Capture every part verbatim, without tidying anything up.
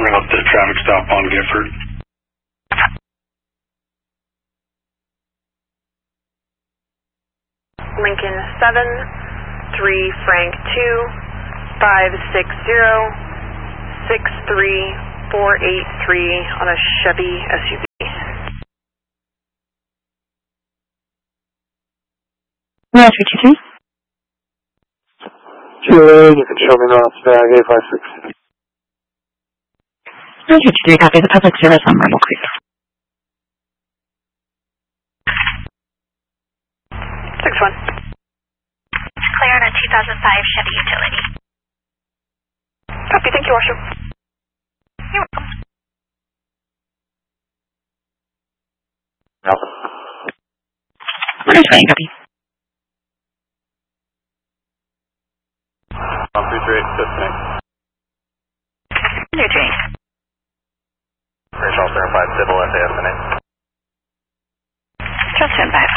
route the traffic stop on Gifford. Lincoln seven, three Frank two, five six zero, six three four eight three on a Chevy S U V. Yeah, three two three. Chile, you can show me North Stag eight five six. three two three, copy the public service on Myrtle Creek. six one. Clear on a two thousand five Chevy Utility. Copy, thank you, Washoe. You're welcome. Alpha. Order's fine, copy. one three three eight, disconnect. New train. Rachel verified civil S A S N A. Just ten five.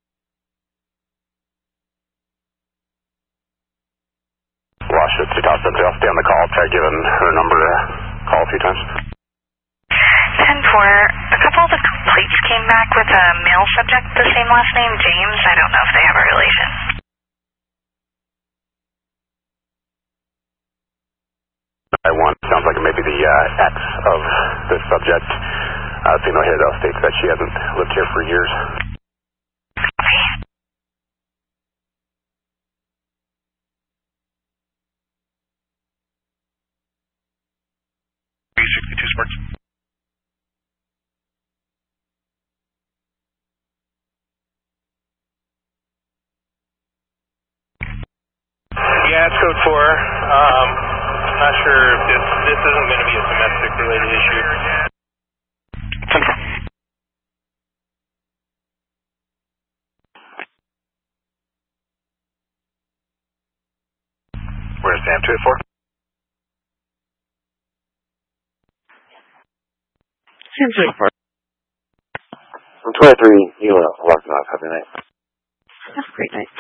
Wash it, two thousand three, I'll stay on the call. Try giving her number a call a few times. ten four. A couple of the complaints came back with a male subject, the same last name, James. I don't know if they have a relation. I one sounds like it may be the uh, ex of this subject. Uh, female here though states that she hasn't lived here for years. three sixty-two Sparks. Yeah, it's code four. Um, I'm not sure if this, this isn't going to be a domestic related issue. Where's Sam two eight four? Sam two eight four. I'm twenty-three, you are locked off. Have a night. Have a great night.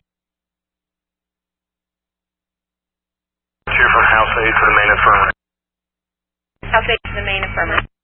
Two for House eight for the main affirmative. House eight to the main affirmative.